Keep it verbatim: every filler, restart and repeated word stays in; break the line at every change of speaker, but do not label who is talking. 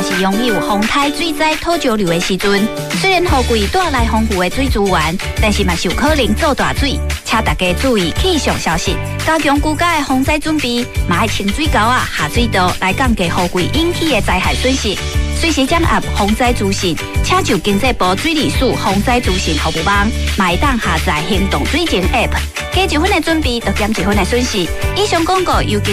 是拥有风台水灾土石流的时阵。虽然雨季带来丰富的水资源，但是嘛是有可能做大水，请大家注意气象消息，加强居家的防灾准备，嘛要清水沟啊、下水道来降低雨季引起的灾害损失。随时掌握防灾资讯，请就经济部水利署防灾资讯服务网，嘛会当下载行动水情 App， 加一分的准备，就减一分的损失。以上广告由